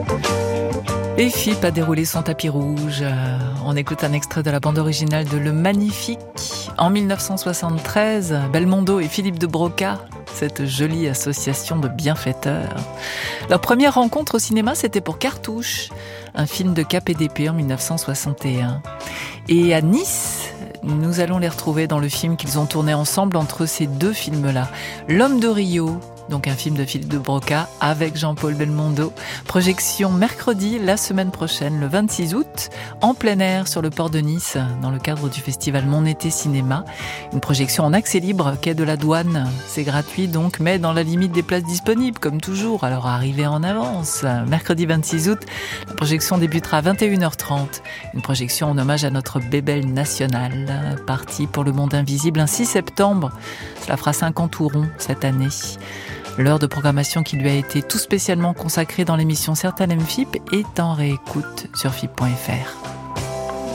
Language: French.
Et Philippe a déroulé son tapis rouge. On écoute un extrait de la bande originale de Le Magnifique. En 1973, Belmondo et Philippe de Broca, cette jolie association de bienfaiteurs. Leur première rencontre au cinéma, c'était pour Cartouche, un film de KPDP en 1961. Et à Nice, nous allons les retrouver dans le film qu'ils ont tourné ensemble entre ces deux films-là. L'Homme de Rio, donc un film de Philippe de Broca avec Jean-Paul Belmondo. Projection mercredi, la semaine prochaine, le 26 août, en plein air sur le port de Nice, dans le cadre du festival Mon Été Cinéma. Une projection en accès libre, quai de la Douane. C'est gratuit donc, mais dans la limite des places disponibles, comme toujours. Alors arrivez en avance. Mercredi 26 août, la projection débutera à 21h30. Une projection en hommage à notre bébelle nationale, partie pour le monde invisible un 6 septembre. Cela fera 50 tourons cette année. L'heure de programmation qui lui a été tout spécialement consacrée dans l'émission Certaines aiment FIP est en réécoute sur FIP.fr.